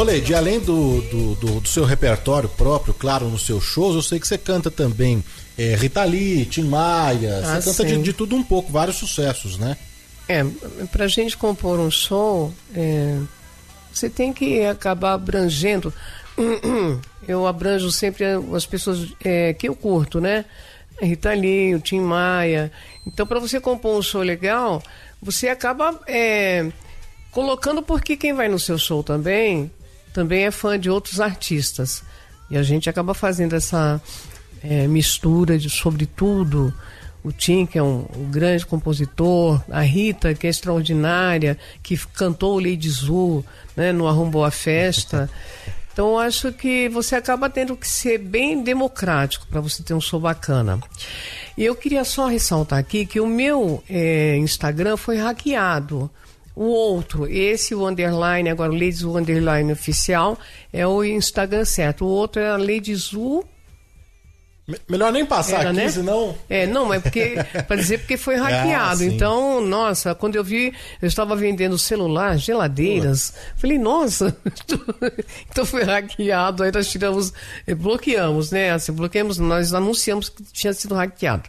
Ô Leide, além do seu repertório próprio, claro, nos seus shows, eu sei que você canta também Rita Lee, Tim Maia, você canta de tudo um pouco, vários sucessos, né? Pra gente compor um show, você tem que acabar abrangendo. Eu abranjo sempre as pessoas que eu curto, né? Rita Lee, o Tim Maia. Então, para você compor um show legal, você acaba colocando, porque quem vai no seu show também é fã de outros artistas. E a gente acaba fazendo essa mistura sobre tudo. O Tim, que é um grande compositor, a Rita, que é extraordinária, que cantou o Lady Zu, né, no Arrombou a Festa. Então, eu acho que você acaba tendo que ser bem democrático para você ter um show bacana. E eu queria só ressaltar aqui que o meu Instagram foi hackeado. O outro, o underline, agora o Lady Zu underline oficial, é o Instagram certo. O outro é a Lady Zu. Melhor nem passar aqui, né? Senão... Não, mas para dizer porque foi hackeado. Então, nossa, quando eu vi, eu estava vendendo celular, geladeiras, falei, nossa, então foi hackeado, aí nós bloqueamos, né? Assim, nós anunciamos que tinha sido hackeado.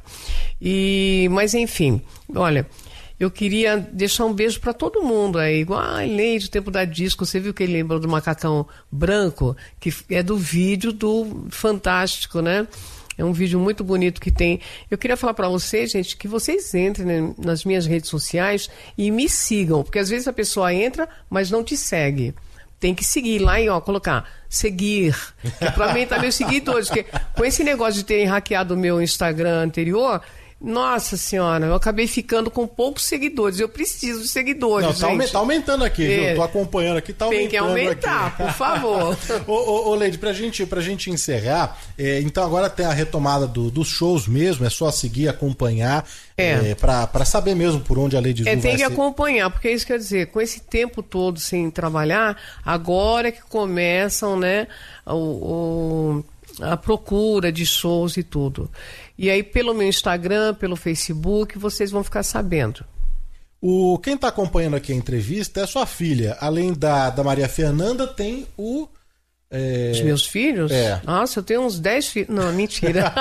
Mas enfim, olha, eu queria deixar um beijo para todo mundo aí, igual Leide, o tempo da disco, você viu que ele lembrou do macacão branco, que é do vídeo do Fantástico, né? É um vídeo muito bonito que tem. Eu queria falar para vocês, gente, que vocês entrem, né, nas minhas redes sociais e me sigam, porque às vezes a pessoa entra, mas não te segue. Tem que seguir lá e colocar seguir, para aumentar meus seguidores, porque com esse negócio de terem hackeado o meu Instagram anterior, nossa senhora, eu acabei ficando com poucos seguidores. Eu preciso de seguidores. Não, tá aumentando aqui, viu? Tô acompanhando aqui, tá aumentando. Tem que aumentar, aqui. Por favor. Ô Leide, pra gente encerrar, então agora tem a retomada dos shows mesmo, é só seguir, acompanhar, pra saber mesmo por onde a Lady Zu vai tem que acompanhar, porque é isso que quer dizer, com esse tempo todo sem trabalhar, agora é que começam, né, a procura de shows e tudo. E aí, pelo meu Instagram, pelo Facebook, vocês vão ficar sabendo. Quem está acompanhando aqui a entrevista é a sua filha. Além da Maria Fernanda, tem o... Os meus filhos? Nossa, eu tenho uns 10 filhos. Não, mentira.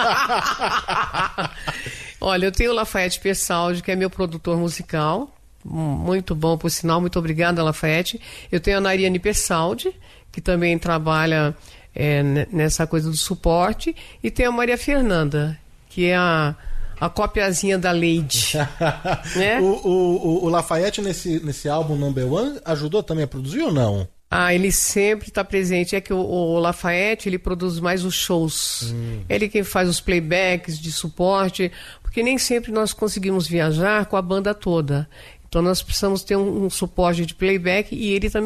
Olha, eu tenho o Lafayette Pessaldi, que é meu produtor musical. Muito bom, por sinal. Muito obrigada, Lafayette. Eu tenho a Nariane Pessaldi, que também trabalha nessa coisa do suporte. E tem a Maria Fernanda, que é a copiazinha da Leide. Né? O Lafayette nesse álbum Number One ajudou também a produzir ou não? Ele sempre está presente. É que o Lafayette, ele produz mais os shows. Ele quem faz os playbacks de suporte, porque nem sempre nós conseguimos viajar com a banda toda. Então nós precisamos ter um suporte de playback, e ele também